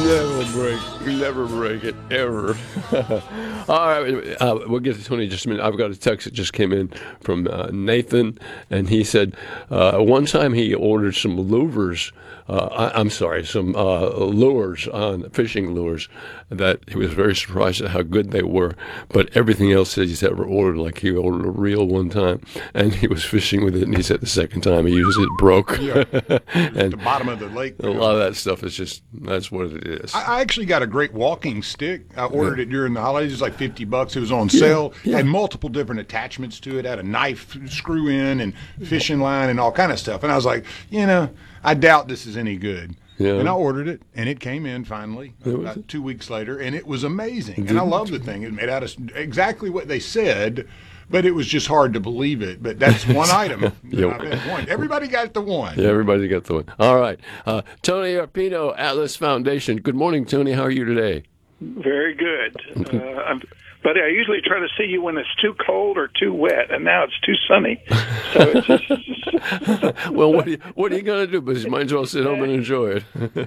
Never break it, ever. All right, we'll get to Tony in just a minute. I've got a text that just came in from Nathan, and he said one time he ordered some lures. Some lures on fishing lures that he was very surprised at how good they were. But everything else that he's ever ordered, like he ordered a reel one time, and he was fishing with it, and he said the second time he used it, broke. Yeah, and the bottom of the lake. a lot of that stuff is just, that's what it is. I actually got a great walking stick. I ordered it during the holidays. It was like $50. It was on sale. Yeah. Had multiple different attachments to it. Had a knife screw in and fishing line and all kind of stuff. And I was like, I doubt this is any good. Yeah. And I ordered it, and it came in finally about 2 weeks later, and it was amazing. And I love the thing. It made out of exactly what they said, but it was just hard to believe it. But that's one item. Everybody got the one. Yeah, everybody got the one. All right. Tony Arpino, Atlas Foundation. Good morning, Tony. How are you today? Very good. But I usually try to see you when it's too cold or too wet, and now it's too sunny. So it's just... Well, what are you going to do? But you might as well sit home and enjoy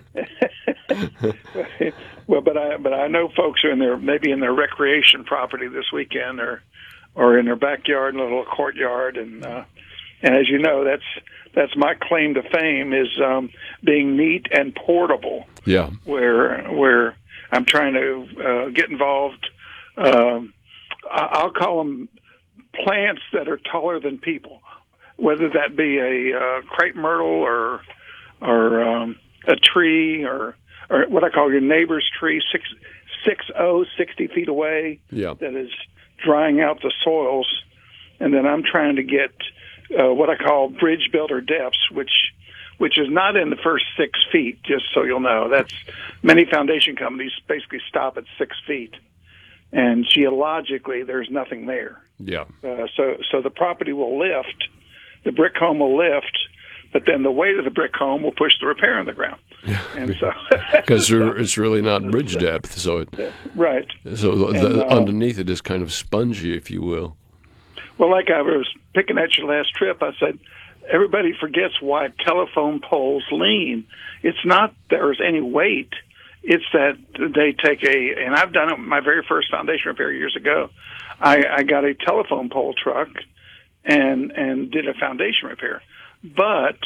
it. Well, but I know folks are maybe in their recreation property this weekend, or in their backyard, in a little courtyard, and as you know, that's my claim to fame is being neat and portable. Yeah. Where I'm trying to get involved. I'll call them plants that are taller than people, whether that be a crepe myrtle or a tree or what I call your neighbor's tree, 60 feet away. Yeah. That is drying out the soils, and then I'm trying to get what I call bridge builder depths, which is not in the first 6 feet. Just so you'll know, that's many foundation companies basically stop at 6 feet. And geologically, there's nothing there. Yeah. So the property will lift, the brick home will lift, but then the weight of the brick home will push the repair in the ground. Yeah. And so because it's really not bridge depth, so right. So underneath it is kind of spongy, if you will. Well, like I was picking at your last trip, I said everybody forgets why telephone poles lean. It's not there's any weight. It's that they take and I've done it my very first foundation repair years ago. I got a telephone pole truck and did a foundation repair. But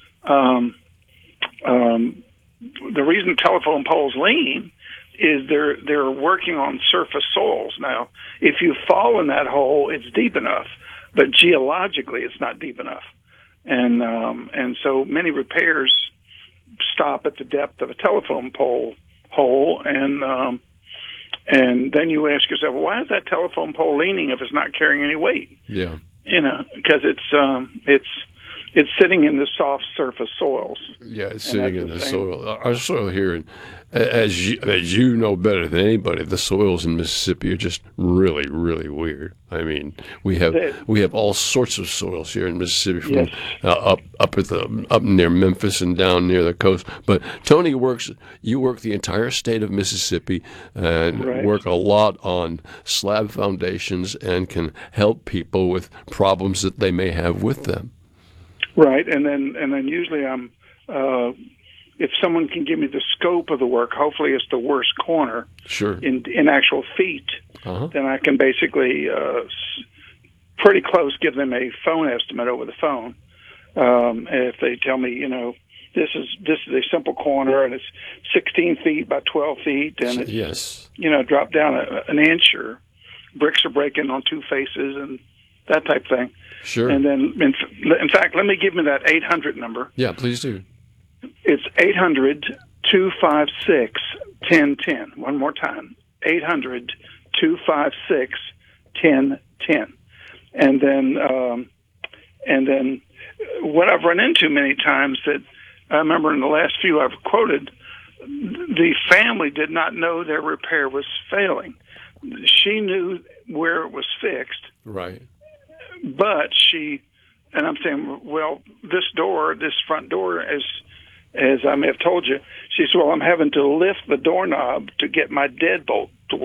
the reason telephone poles lean is they're working on surface soils. Now, if you fall in that hole, it's deep enough, but geologically it's not deep enough. And so many repairs stop at the depth of a telephone pole hole, and then you ask yourself, well, why is that telephone pole leaning if it's not carrying any weight? Yeah, because it's sitting in the soft surface soils. Yeah, it's sitting in the soil. Our soil here, as you know better than anybody, the soils in Mississippi are just really, really weird. I mean, we have all sorts of soils here in Mississippi, from up near Memphis and down near the coast. But Tony you work the entire state of Mississippi and work a lot on slab foundations and can help people with problems that they may have with them. Right, and then usually I'm if someone can give me the scope of the work, hopefully it's the worst corner. Sure. In actual feet, then I can basically pretty close give them a phone estimate over the phone. If they tell me, this is a simple corner and it's 16 feet by 12 feet and it's dropped down an inch, or bricks are breaking on two faces and that type of thing. Sure. And then, in fact, let me give me that 800 number. Yeah, please do. It's 800-256-1010. One more time, 800-256-1010. And then what I've run into many times that I remember in the last few I've quoted, the family did not know their repair was failing. She knew where it was fixed. Right. But and I'm saying, well, this front door, as I may have told you, she said, well, I'm having to lift the doorknob to get my deadbolt